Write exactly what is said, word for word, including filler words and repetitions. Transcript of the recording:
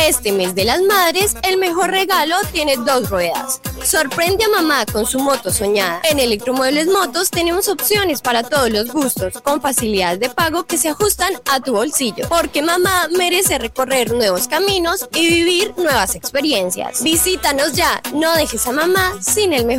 Este mes de las madres, el mejor regalo tiene dos ruedas. Sorprende a mamá con su moto soñada. En Electromuebles Motos tenemos opciones para todos los gustos, con facilidades de pago que se ajustan a tu bolsillo. Porque mamá merece recorrer nuevos caminos y vivir nuevas experiencias. Visítanos ya, no dejes a mamá sin el mejor